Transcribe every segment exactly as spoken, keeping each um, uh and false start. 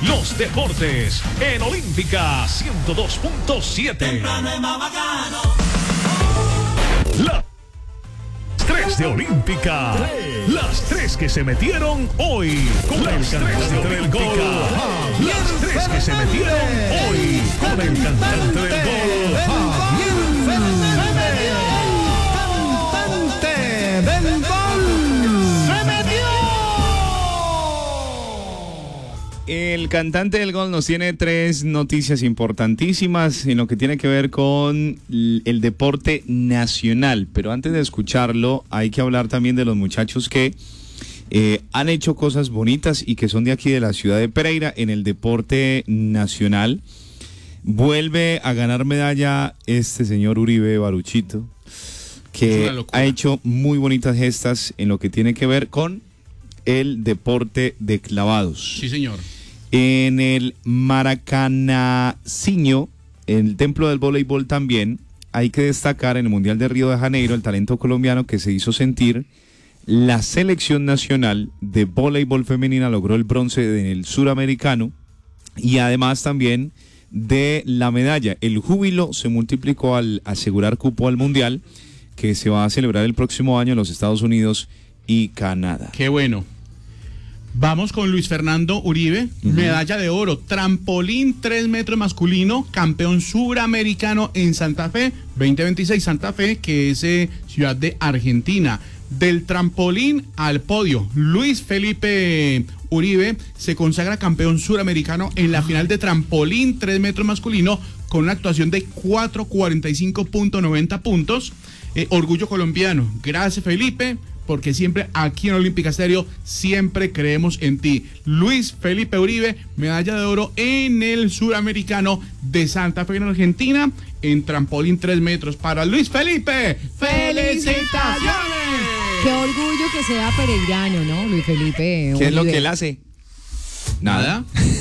los deportes en Olímpica ciento dos punto siete. Las tres de Olímpica. Las tres que se metieron hoy con las el cantante del gol. Las tres que se metieron hoy con el cantante del gol. Cantante del gol. Se metió. El cantante del gol nos tiene tres noticias importantísimas en lo que tiene que ver con el deporte nacional. Pero antes de escucharlo, hay que hablar también de los muchachos que eh, han hecho cosas bonitas y que son de aquí de la ciudad de Pereira en el deporte nacional. Vuelve a ganar medalla este señor Uribe Baruchito, que ha hecho muy bonitas gestas en lo que tiene que ver con el deporte de clavados. Sí, señor. En el Maracanacinho, en el templo del voleibol también, hay que destacar en el Mundial de Río de Janeiro el talento colombiano que se hizo sentir. La selección nacional de voleibol femenina logró el bronce en el suramericano y además también de la medalla. El júbilo se multiplicó al asegurar cupo al Mundial que se va a celebrar el próximo año en los Estados Unidos y Canadá. Qué bueno. Vamos con Luis Fernando Uribe, uh-huh. Medalla de oro, trampolín tres metros masculino, campeón suramericano en Santa Fe, veinte veintiséis Santa Fe, que es eh, ciudad de Argentina. Del trampolín al podio, Luis Felipe Uribe se consagra campeón suramericano en la final de trampolín tres metros masculino con una actuación de cuatro cuarenta y cinco punto noventa puntos. Eh, orgullo colombiano. Gracias, Felipe, porque siempre aquí en Olímpica Estéreo siempre creemos en ti. Luis Felipe Uribe, medalla de oro en el suramericano de Santa Fe en Argentina en trampolín tres metros para Luis Felipe. ¡Felicitaciones! Qué orgullo que sea pereirano, ¿no, Luis Felipe ¿Qué Uribe? es lo que él hace? Nada.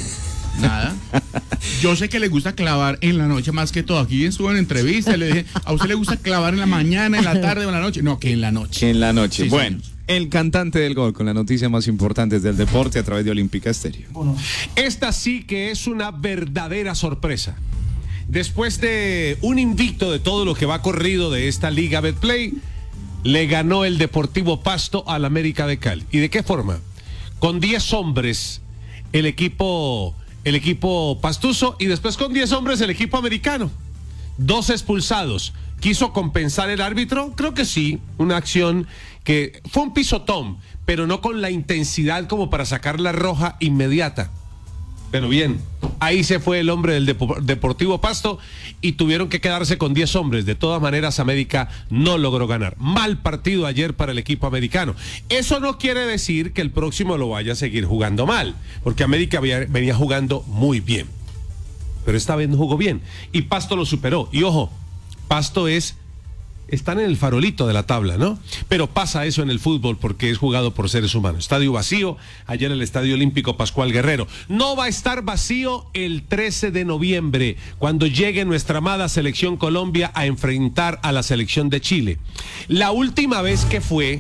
Nada. Yo sé que le gusta clavar en la noche más que todo. Aquí estuvo en entrevista, le dije, ¿a usted le gusta clavar en la mañana, en la tarde o en la noche? No, que en la noche. Que en la noche. Sí, bueno, señor. El cantante del gol con las noticias más importantes del deporte a través de Olímpica Estéreo. Esta sí que es una verdadera sorpresa. Después de un invicto de todo lo que va corrido de esta Liga Betplay, le ganó el Deportivo Pasto al América de Cali. ¿Y de qué forma? Con diez hombres el equipo, el equipo pastuso y después con diez hombres el equipo americano. Dos expulsados. ¿Quiso compensar el árbitro? Creo que sí. Una acción que fue un pisotón, pero no con la intensidad como para sacar la roja inmediata. Pero bien, ahí se fue el hombre del Depo- Deportivo Pasto y tuvieron que quedarse con diez hombres. De todas maneras, América no logró ganar. Mal partido ayer para el equipo americano. Eso no quiere decir que el próximo lo vaya a seguir jugando mal, porque América había, venía jugando muy bien. Pero esta vez no jugó bien y Pasto lo superó. Y ojo, Pasto es... están en el farolito de la tabla, ¿no? Pero pasa eso en el fútbol porque es jugado por seres humanos. Estadio vacío, ayer el Estadio Olímpico Pascual Guerrero. No va a estar vacío el trece de noviembre, cuando llegue nuestra amada Selección Colombia a enfrentar a la Selección de Chile. La última vez que fue...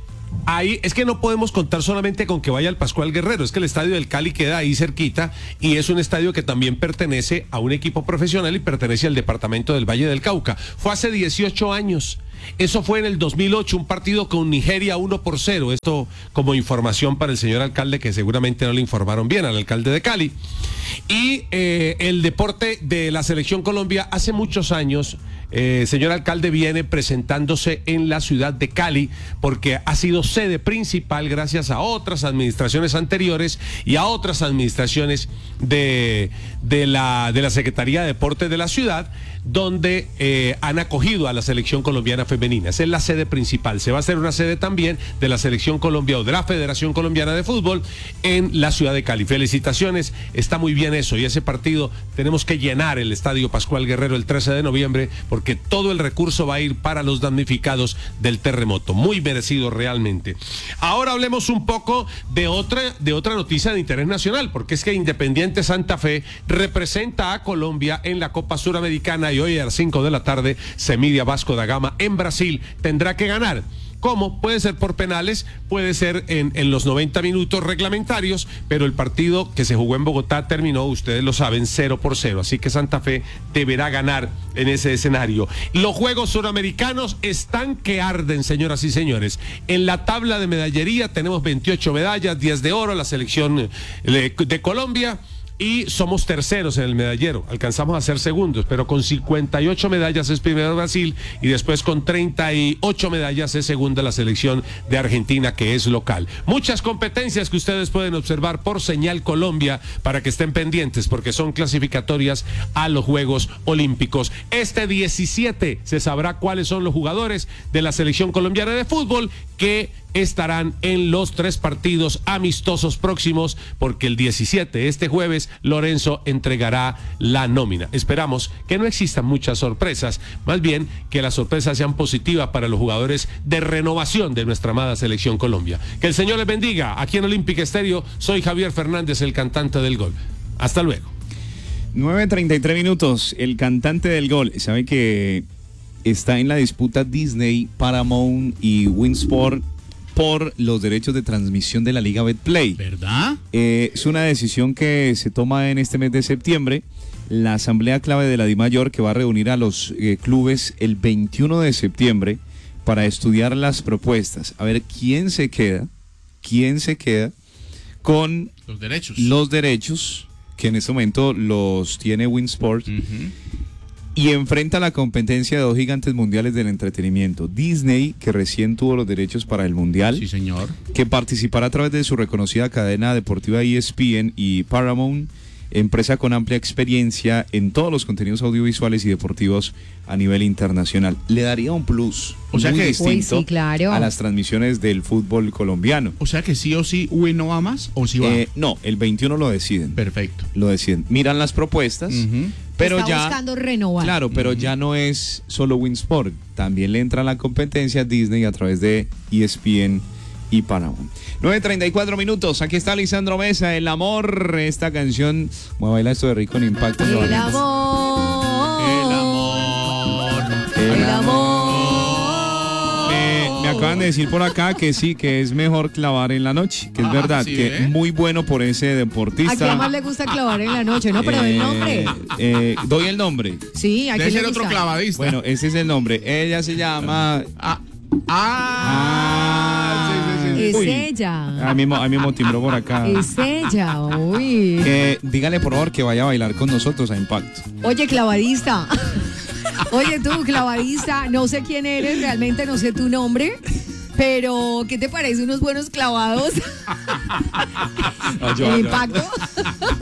ahí es que no podemos contar solamente con que vaya al Pascual Guerrero, es que el estadio del Cali queda ahí cerquita y es un estadio que también pertenece a un equipo profesional y pertenece al departamento del Valle del Cauca. Fue hace dieciocho años, eso fue en el dos mil ocho, un partido con Nigeria uno por cero, esto como información para el señor alcalde que seguramente no le informaron bien al alcalde de Cali. Y eh, el deporte de la Selección Colombia hace muchos años, eh, señor alcalde, viene presentándose en la ciudad de Cali porque ha sido sede principal gracias a otras administraciones anteriores y a otras administraciones de, de, la, de la Secretaría de Deportes de la ciudad, donde eh, han acogido a la Selección Colombiana Femenina. Esa es la sede principal. Se va a hacer una sede también de la Selección Colombia o de la Federación Colombiana de Fútbol en la ciudad de Cali. Felicitaciones, está muy bien eso, y ese partido tenemos que llenar el Estadio Pascual Guerrero el trece de noviembre porque todo el recurso va a ir para los damnificados del terremoto. Muy merecido realmente. Ahora hablemos un poco de otra, de otra noticia de interés nacional, porque es que Independiente Santa Fe representa a Colombia en la Copa Suramericana y hoy a las cinco de la tarde se mide a Vasco da Gama en Brasil. Tendrá que ganar. ¿Cómo? Puede ser por penales, puede ser en, en los noventa minutos reglamentarios, pero el partido que se jugó en Bogotá terminó, ustedes lo saben, cero por cero. Así que Santa Fe deberá ganar en ese escenario. Los Juegos Suramericanos están que arden, señoras y señores. En la tabla de medallería tenemos veintiocho medallas, diez de oro, la selección de, de Colombia. Y somos terceros en el medallero, alcanzamos a ser segundos, pero con cincuenta y ocho medallas es primero Brasil y después con treinta y ocho medallas es segunda la selección de Argentina, que es local. Muchas competencias que ustedes pueden observar por Señal Colombia para que estén pendientes, porque son clasificatorias a los Juegos Olímpicos. Este diecisiete se sabrá cuáles son los jugadores de la selección colombiana de fútbol que estarán en los tres partidos amistosos próximos, porque el diecisiete, este jueves, Lorenzo entregará la nómina. Esperamos que no existan muchas sorpresas, más bien que las sorpresas sean positivas para los jugadores de renovación de nuestra amada selección Colombia. Que el Señor les bendiga. Aquí en Olímpica Estéreo, soy Javier Fernández, el cantante del gol. Hasta luego. nueve treinta y tres minutos, el cantante del gol. ¿Sabe que está en la disputa Disney, Paramount y Winsport por los derechos de transmisión de la Liga Betplay? ¿Verdad? Eh, es una decisión que se toma en este mes de septiembre. La asamblea clave de la DIMAYOR, que va a reunir a los eh, clubes el veintiuno de septiembre para estudiar las propuestas. A ver quién se queda, quién se queda con los derechos. Los derechos, que en este momento los tiene Winsport. Uh-huh. Y enfrenta la competencia de dos gigantes mundiales del entretenimiento. Disney, que recién tuvo los derechos para el Mundial. Sí, señor. Que participará a través de su reconocida cadena deportiva E S P N, y Paramount, empresa con amplia experiencia en todos los contenidos audiovisuales y deportivos a nivel internacional. Le daría un plus o sea muy que, distinto uy, sí, claro, a las transmisiones del fútbol colombiano. O sea que sí o sí, Win no va más, o sí va. Eh, no, el veintiuno lo deciden. Perfecto. Lo deciden. Miran las propuestas. Uh-huh. Pero está ya, buscando renovar. claro, pero Uh-huh. ya no es solo Winsport, también le entra la competencia Disney a través de E S P N y Paramount. nueve treinta y cuatro minutos, aquí está Lisandro Mesa, El Amor, esta canción, voy a bailar esto de rico en impacto. El nuevamente. amor. El amor. El amor. Me, me acaban de decir por acá que sí, que es mejor clavar en la noche, que es Ah, verdad, ¿sí que ve? muy bueno por ese ¿A deportista. quién más le gusta clavar en la noche? No, pero Eh, el nombre. eh, doy el nombre. Sí, ¿a Debe quién le ser otro gusta? clavadista. Bueno, ese es el nombre. Ella se llama... Ah. Ah. Sí, sí, sí. Es Uy. ella. A mí, mo- a mí me timbró por acá. Es ella, uy. Eh, dígale por favor que vaya a bailar con nosotros a Impacto. Oye, clavadista. Oye, tú, clavadista, no sé quién eres, realmente no sé tu nombre, pero ¿qué te parece unos buenos clavados? Ah, yo- ¿En yo- Impacto?